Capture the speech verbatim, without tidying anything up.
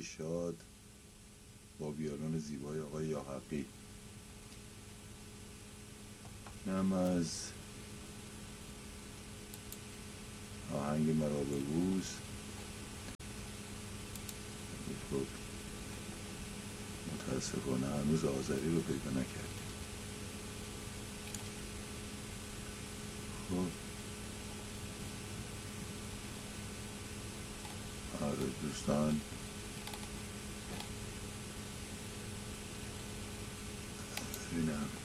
صدای شاد با ویولون زیبای آقای یاحقی. اینم از آهنگ مرا ببوس. خب متاسفانه هنوز آذری رو پیدا نکردیم. خب آره دوستان، ببینم